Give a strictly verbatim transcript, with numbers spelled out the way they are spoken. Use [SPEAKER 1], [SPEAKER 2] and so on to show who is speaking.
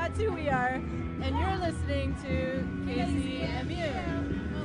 [SPEAKER 1] that's who we are. And you're listening to K Z M U.